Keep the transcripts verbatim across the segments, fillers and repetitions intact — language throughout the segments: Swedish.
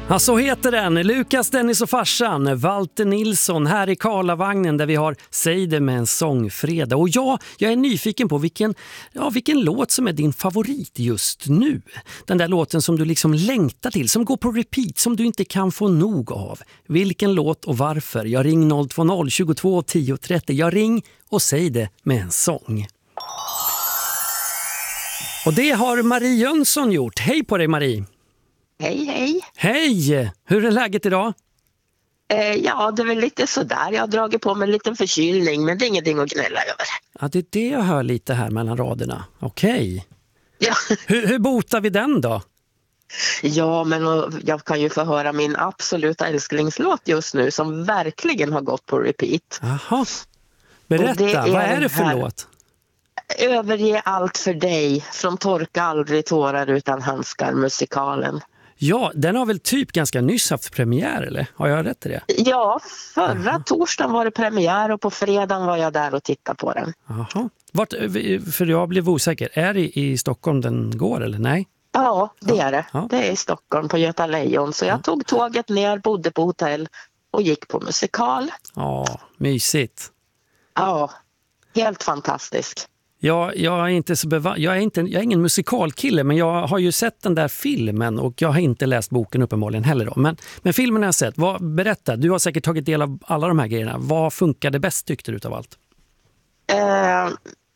Ja, så heter den. Lukas, Dennis och farsan, Walter Nilsson här i Karlavagnen där vi har Säg det med en sångfredag. Och ja, jag är nyfiken på vilken, ja, vilken låt som är din favorit just nu. Den där låten som du liksom längtar till, som går på repeat, som du inte kan få nog av. Vilken låt och varför? Jag ring noll två noll tjugotvå tio trettio. Jag ring och säg det med en sång. Och det har Marie Jönsson gjort. Hej på dig, Marie. Hej, hej. Hej! Hur är läget idag? Eh, ja, det är väl lite sådär. Jag har dragit på mig en liten förkylning, men det är ingenting att gnälla över. Ja, det är det jag hör lite här mellan raderna. Okej. Ja. Hur, hur botar vi den då? Ja, men jag kan ju få höra min absoluta älsklingslåt just nu som verkligen har gått på repeat. Jaha. Berätta, är vad är det för här... låt? Överge allt för dig, från Torka aldrig tårar utan handskar, musikalen. Ja, den har väl typ ganska nyss haft premiär, eller? Har jag rätt i det? Ja, förra Aha. torsdagen var det premiär och på fredagen var jag där och tittade på den. Jaha. Vart, för jag blev osäker. Är det i Stockholm den går, eller nej? Ja, det ja. är det. Ja. Det är i Stockholm på Göta Lejon. Så jag ja. tog tåget ner, bodde på hotell och gick på musikal. Ja, mysigt. Ja, helt fantastisk. Ja, jag är inte så beva- jag är inte jag är ingen musikalkille, men jag har ju sett den där filmen och jag har inte läst boken uppenbarligen heller då. Men men filmen har jag sett. Vad berätta, du har säkert tagit del av alla de här grejerna. Vad funkade bäst tyckte du utav allt? Eh,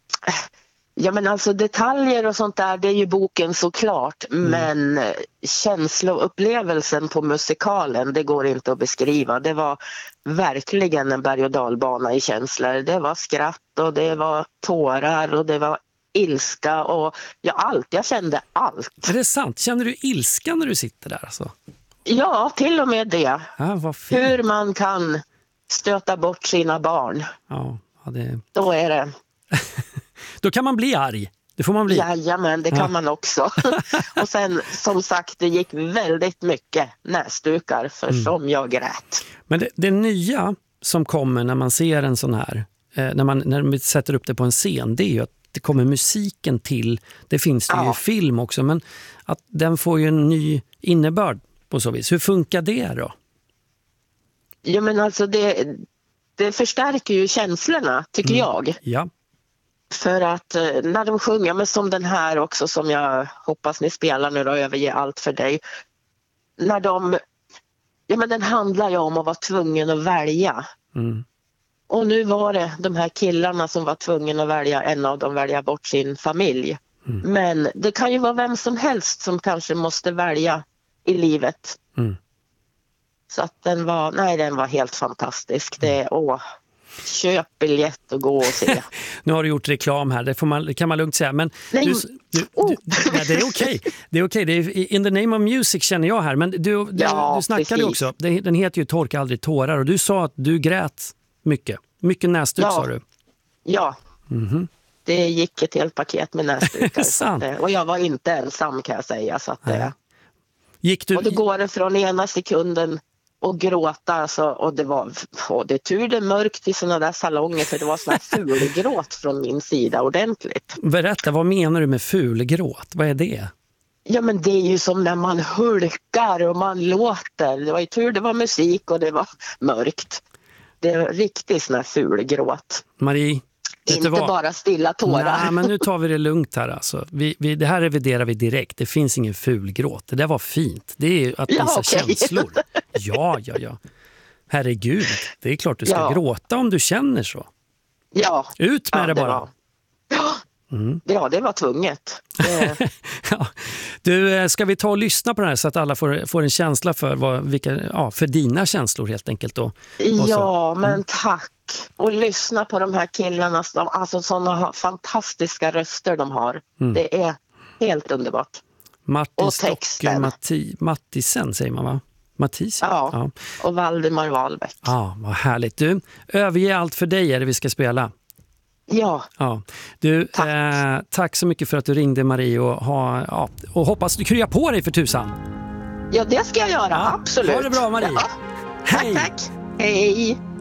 ja, men alltså detaljer och sånt där, det är ju boken såklart, mm. men känsloupplevelsen på musikalen, det går inte att beskriva. Det var verkligen en berg- och dalbana i känslor. Det var skratt och det var tårar och det var ilska och ja, allt. Jag kände allt. Är det sant? Känner du ilska när du sitter där alltså? Ja, till och med det. Ja, vad fint. Hur man kan stöta bort sina barn. Ja, ja det... Då är det. Då kan man bli arg. Det får man bli. Jajamän, det kan ja. man också. Och sen, som sagt, det gick väldigt mycket näsdukar för mm. som jag grät. Men det, det nya som kommer när man ser en sån här, eh, när, man, när man sätter upp det på en scen, det är ju att det kommer musiken till. Det finns det ja. ju i film också, men att den får ju en ny innebörd på så vis. Hur funkar det då? Ja, men alltså det, det förstärker ju känslorna, tycker mm. jag. Ja. För att när de sjunger, men som den här också som jag hoppas ni spelar nu då, Överge allt för dig. När de, ja men den handlar ju om att vara tvungen att välja. Mm. Och nu var det de här killarna som var tvungna att välja, en av dem välja bort sin familj. Mm. Men det kan ju vara vem som helst som kanske måste välja i livet. Mm. Så att den var, nej den var helt fantastisk. Det, åh. Köp biljett och gå och se. Nu har du gjort reklam här, det, får man, det kan man lugnt säga. Men nej. Du, du, oh. du, nej, det är okej. Det är okej. Det är In the name of music känner jag här. Men du, du, ja, du snackade också. Den heter ju Torka aldrig tårar. Och du sa att du grät mycket. Mycket näsduk, ja. sa du. Ja. Mm-hmm. Det gick ett helt paket med näsdukar. Sant. Och jag var inte ensam kan jag säga. Så att, nej. Gick du... Och det går det från ena sekunden och gråta alltså, och det var och det tur det mörkt i såna där salonger för det var såna fulgråt från min sida ordentligt. Berätta, vad menar du med fulgråt? Vad är det? Ja men det är ju som när man hulkar och man låter. Det var ju tur det var musik och det var mörkt. Det är riktigt såna fulgråt. Marie, inte bara stilla tårar. Nej, men nu tar vi det lugnt här alltså. Vi, vi, det här reviderar vi direkt. Det finns ingen fulgråt. Det där var fint. Det är att visa ja, okay. känslor. Ja, ja, ja. Herregud, det är klart du ska ja. gråta om du känner så. Ja. Ut med ja, det bara. Det var... Ja. Mm. ja, det var tvunget. Det... ja. Du, ska vi ta och lyssna på det här så att alla får, får en känsla för, vad, vilka, ja, för dina känslor helt enkelt då? Ja, mm. men tack. Och lyssna på de här killarna, alltså sådana fantastiska röster de har. Mm. Det är helt underbart. Mattis och Matti, Mattisen säger man va? Mattisen? Ja, ja, och Valdemar Wahlbeck. Ja, vad härligt. Du, Överge allt för dig är det vi ska spela. Ja. ja. Du, tack. Eh, tack så mycket för att du ringde Marie och, ha, ja, och hoppas du kryar på dig för tusan. Ja, det ska jag göra, ja, absolut. Ha det bra Marie. Ja. Hej. Tack, tack. Hej.